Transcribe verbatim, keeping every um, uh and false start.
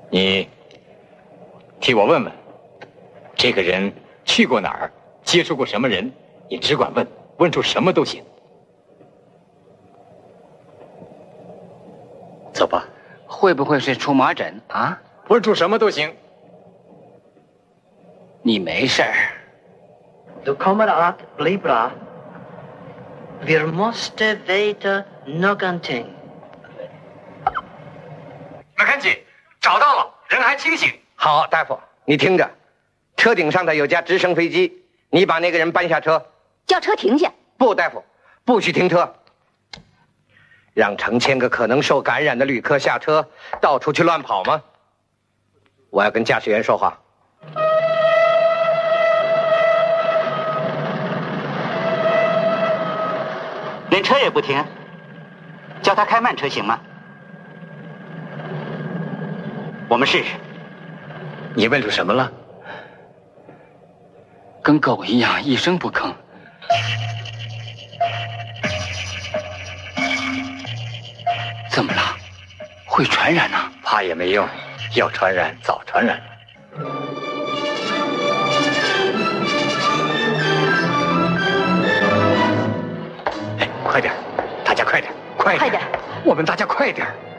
你替我问问，这个人去过哪儿，接触过什么人，你只管问，问出什么都行。走吧。 会不会是出麻疹啊？ 问出什么都行。 你没事儿。 Du kommer att bli bra. Vi måste veta någonting. 麦肯齐，找到了，人还清醒。 好，大夫，你听着，车顶上的有架直升飞机，你把那个人搬下车。 叫车停下。 不，大夫，不许停车。让成千个可能受感染的旅客下车，到处去乱跑吗？我要跟驾驶员说话。 连车也不停，叫他开慢车行吗？我们试试。 你问出什么了？ 跟狗一样，一声不吭。怎么了？会传染呢？ 怕也没用，要传染早传染了。哎，快点，大家快点，快点， 快点！ 我们大家快点。